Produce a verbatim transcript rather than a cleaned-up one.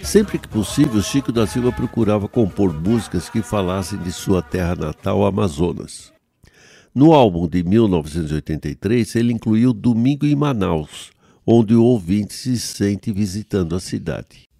Sempre que possível, Chico da Silva procurava compor músicas que falassem de sua terra natal, Amazonas. No álbum de mil novecentos e oitenta e três, ele incluiu Domingo em Manaus, onde o ouvinte se sente visitando a cidade.